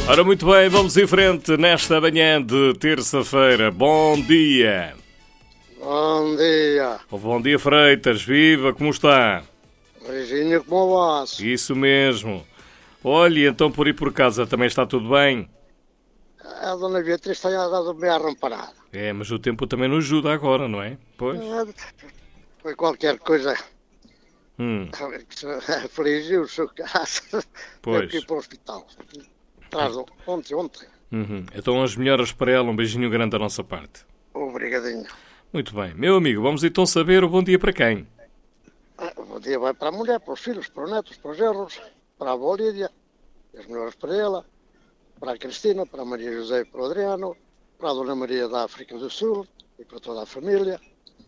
Ora, muito bem, vamos em frente nesta manhã de terça-feira. Bom dia. Bom dia. Bom dia, Freitas. Viva, como está? Beijinho como o vaso. Isso mesmo. Olha, então por aí por casa também está tudo bem? A dona Beatriz está dado meio arramparada. É, mas o tempo também nos ajuda agora, não é? Pois. Foi qualquer coisa que se afligiu o seu caso. Pois. Teve que ir para o hospital. Ontem. Então as melhoras para ela, um beijinho grande da nossa parte. Obrigadinho. Muito bem. Meu amigo, vamos então saber o bom dia para quem? O bom dia vai para a mulher, para os filhos, para os netos, para os genros, para a avó Lídia, as melhoras para ela, para a Cristina, para a Maria José e para o Adriano, para a Dona Maria da África do Sul e para toda a família,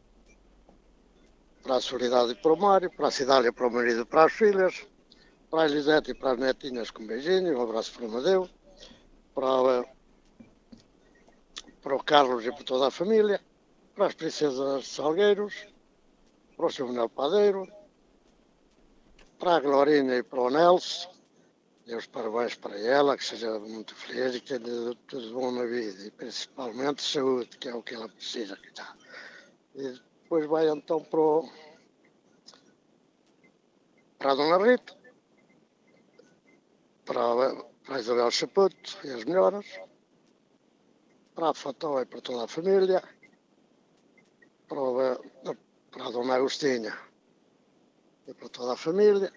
para a Soledade e para o Mário, para a Cidália, para o marido e para as filhas, para a Elisete e para as netinhas com beijinho, um abraço para o Amadeu, para o Carlos e para toda a família, para as princesas Salgueiros, para o Sr. Manuel Padeiro, para a Glorinha e para o Nelson. Deus parabéns para ela, que seja muito feliz e que tenha tudo bom na vida, e principalmente saúde, que é o que ela precisa. E depois vai então para a Dona Rita, para a Isabel Chaputo e as melhoras, para a Fató e para toda a família, para a Dona Agostinha e para toda a família.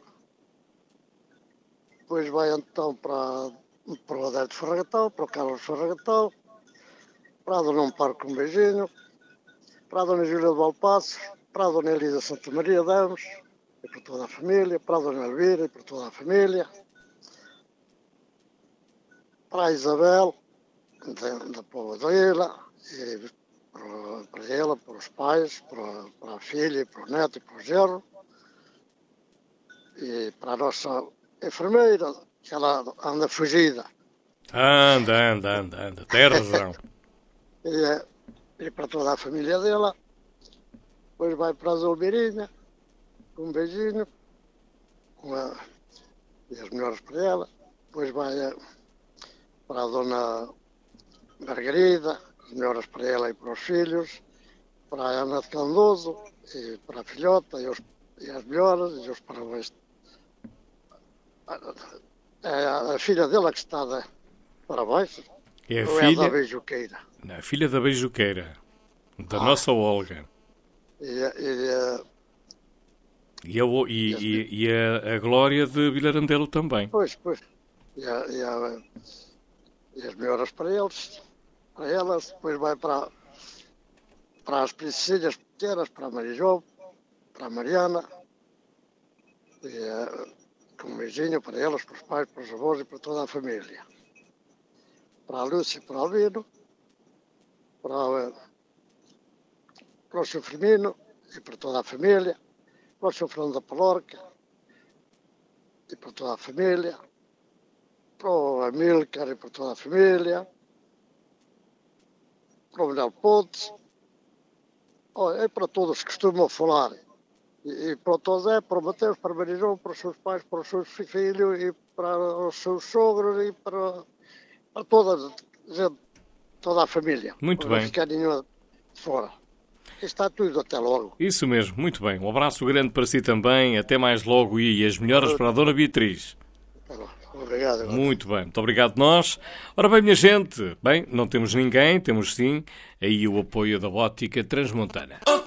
Depois vai então para o Adélio Ferragatão, para o Carlos Ferragatão, para a Dona Amparo com um beijinho, para a Dona Júlia de Valpaços, para a Dona Elisa Santa Maria Damos e para toda a família, para a Dona Elvira e para toda a família, para a Isabel, da Póvoa da Ilha, e para ela, para os pais, para a filha, e para o neto e para o genro, e para a nossa enfermeira, que ela anda fugida. Anda. Tem razão. E para toda a família dela. Depois vai para a Zolmirinha, com um beijinho, e as melhores para ela. Depois vai para a Dona Margarida, as melhoras para ela e para os filhos. Para a Ana de Candoso, e para a filhota, e as melhoras, e os parabéns. É a filha dela que está de parabéns. É a ou filha... é da Beijuqueira? A filha da Beijuqueira, da nossa Olga. E a Glória de Vilarandelo também. Pois. E as melhoras para eles, para elas. Depois vai para as princesinhas pequenas, para a Maria João, para a Mariana. Com um beijinho para elas, para os pais, para os avós e para toda a família. Para a Lúcia e para o Albino, para o Sr. Firmino e para toda a família, para o Sr. Fernando da Palorca e para toda a família, para o Amílcar e para toda a família, para o Manuel Pontes, e para todos que costumam falar. E para o Tosé, para o Mateus, para o Marijão, para os seus pais, para os seus filhos e para os seus sogros e para toda a família. Muito para bem. Não ficar nenhuma de fora. Está tudo, até logo. Isso mesmo, muito bem. Um abraço grande para si também. Até mais logo e as melhoras para a Dona Beatriz. Obrigado. Muito bem, muito obrigado nós. Ora bem, minha gente, não temos ninguém, temos sim aí o apoio da Ótica Transmontana.